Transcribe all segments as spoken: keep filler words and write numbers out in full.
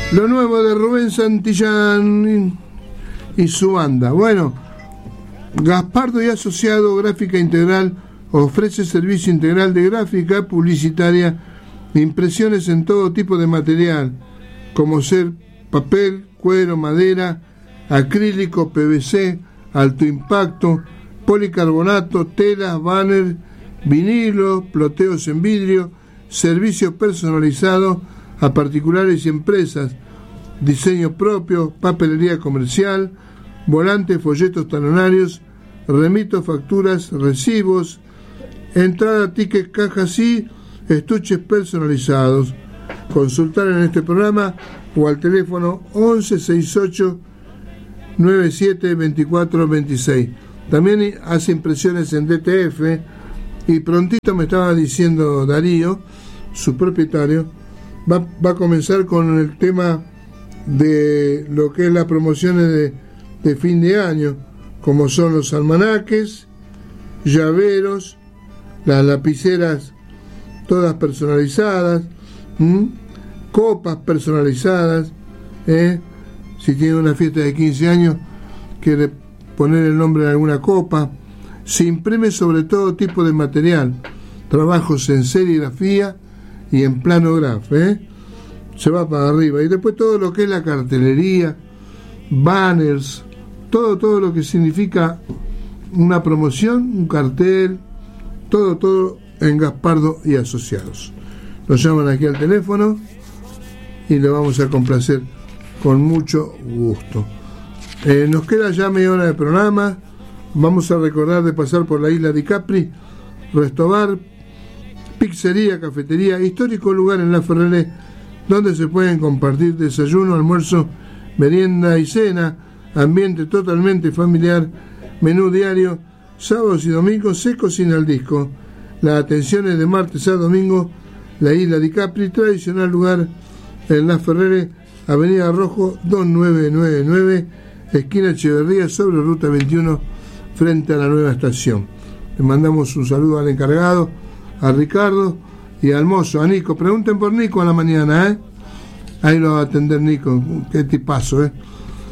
Lo nuevo de Rubén Santillán y su banda. Bueno, Gaspardo y Asociado Gráfica Integral ofrece servicio integral de gráfica publicitaria, impresiones en todo tipo de material, como ser papel, cuero, madera, acrílico, P V C, alto impacto, policarbonato, telas, banner, vinilo, ploteos en vidrio, servicios personalizados a particulares y empresas, diseño propio, papelería comercial, volantes, folletos talonarios, remitos, facturas, recibos, entrada, tickets, cajas y estuches personalizados. Consultar en este programa o al teléfono once sesenta y ocho noventa y siete veinticuatro veintiséis. También hace impresiones en D T F y prontito me estaba diciendo Darío, su propietario, va, va a comenzar con el tema de lo que es las promociones de, de fin de año, como son los almanaques, llaveros, las lapiceras todas personalizadas, ¿m? copas personalizadas, ¿eh? Si tiene una fiesta de quince años, quiere poner el nombre de alguna copa. Se imprime sobre todo tipo de material, trabajos en serigrafía y en plano graf, ¿eh? Se va para arriba. Y después todo lo que es la cartelería, banners, todo, todo lo que significa una promoción, un cartel, todo, todo en Gaspardo y Asociados. Nos llaman aquí al teléfono y le vamos a complacer con mucho gusto. Eh, nos queda ya media hora de programa. Vamos a recordar de pasar por la isla de Capri, Restobar, pizzería, cafetería, histórico lugar en La Ferrere, donde se pueden compartir desayuno, almuerzo, merienda y cena, ambiente totalmente familiar, menú diario, sábados y domingos se cocina al disco. La atención es de martes a domingo. La isla de Capri, tradicional lugar en La Ferrere, Avenida Rojo dos nueve nueve nueve, esquina Echeverría, sobre ruta veintiuno, frente a la nueva estación. Le mandamos un saludo al encargado, a Ricardo y al mozo, a Nico. Pregunten por Nico a la mañana, ¿eh? Ahí lo va a atender Nico. Qué tipazo, ¿eh?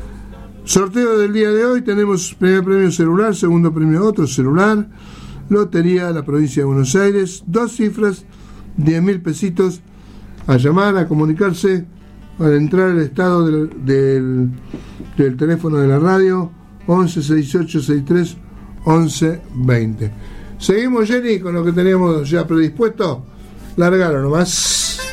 Sorteo del día de hoy. Tenemos primer premio celular, segundo premio otro celular, lotería de la provincia de Buenos Aires, dos cifras, diez mil pesitos. A llamar, a comunicarse, al entrar al estado del, del, del teléfono de la radio, once sesenta y ocho sesenta y tres once veinte. Seguimos, Jenny, con lo que teníamos ya predispuesto. Largalo nomás.